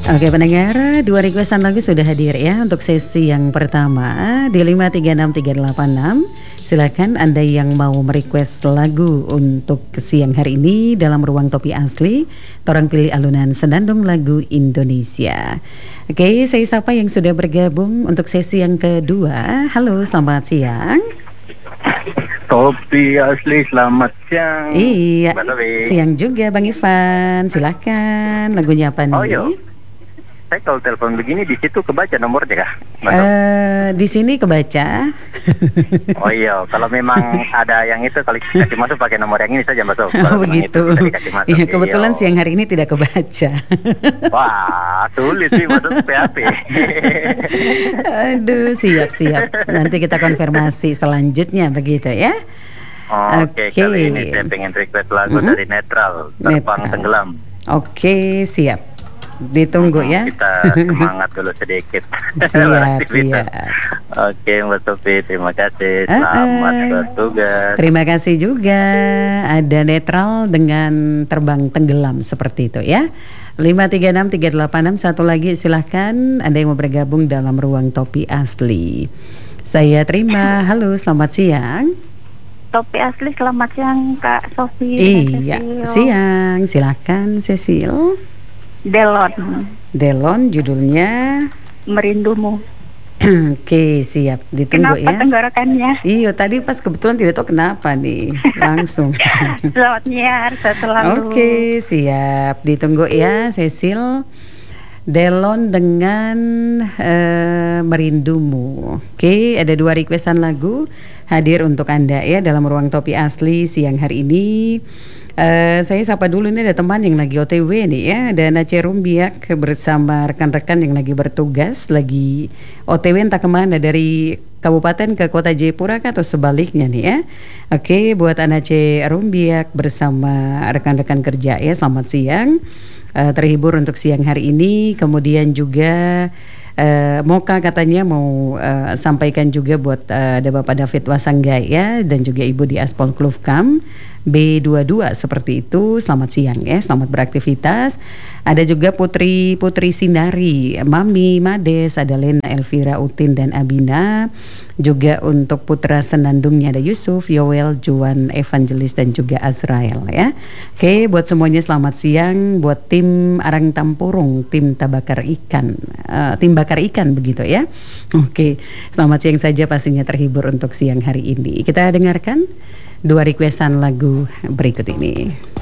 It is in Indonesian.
Oke pendengar, dua requestan lagu sudah hadir ya untuk sesi yang pertama di 536386. Silakan Anda yang mau merequest lagu untuk siang hari ini dalam ruang topi asli, torang pilih alunan senandung lagu Indonesia. Oke, saya sapa yang sudah bergabung untuk sesi yang kedua. Halo, selamat siang. Topi asli, selamat siang. Iya, siang juga Bang Ivan. Silakan, lagunya apa nih? Oh iya, saya kalau telepon begini di situ kebaca nomornya kah? Di sini kebaca. Oh iya, kalau memang ada yang itu kalau kasih masuk pakai nomor yang ini saja masuk. Oh begitu. Iya, kebetulan siang hari ini tidak kebaca. Wah, sulit sih masuk PHP. Aduh, siap-siap. Nanti kita konfirmasi selanjutnya begitu ya. Oke, kali ini saya pengen request lagu dari Netral, Terbang Tenggelam. Oke, siap. Ditunggu ya. Kita semangat dulu sedikit. Siap. Oke Mbak Sofi, terima kasih. Selamat bertugas. Terima kasih juga. Ada Netral dengan Terbang Tenggelam seperti itu ya. 536386. Satu lagi silahkan Anda yang mau bergabung dalam ruang topi asli. Saya terima. Halo, selamat siang. Topi asli, selamat siang Kak Sofi. Iya, siang. Silahkan Cecil. Delon judulnya Merindumu. Oke, siap. Ditunggu kenapa ya. Tenggorokannya? Iya, tadi pas kebetulan tidak tahu kenapa nih. Langsung. Selamat nyiar, saya selalu. Oke, siap. Ditunggu ya, Cecil. Delon dengan Merindumu. Oke, ada dua requestan lagu hadir untuk Anda ya dalam ruang topi asli siang hari ini. Saya sapa dulu, ini ada teman yang lagi OTW nih ya. Ada Nace Rumbiak bersama rekan-rekan yang lagi bertugas, lagi OTW entah kemana, dari kabupaten ke kota Jayapura atau sebaliknya nih ya. Oke, buat Nace Rumbiak bersama rekan-rekan kerja ya, selamat siang. Terhibur untuk siang hari ini. Kemudian juga Moka katanya mau sampaikan juga buat ada Bapak David Wasanggaya dan juga Ibu di Aspol Klufkam B22 seperti itu. Selamat siang ya, selamat beraktivitas. Ada juga Putri Sindari, Mami Mades, ada Lena, Elvira, Utin dan Abina. Juga untuk putra senandungnya ada Yusuf, Yoel, Juan, Evangelis dan juga Azrael ya. Oke, buat semuanya selamat siang. Buat tim Arang Tampurung, tim Tabakar Ikan, tim bakar ikan begitu ya. Oke, selamat siang saja, pastinya terhibur untuk siang hari ini. Kita dengarkan dua requestan lagu berikut ini.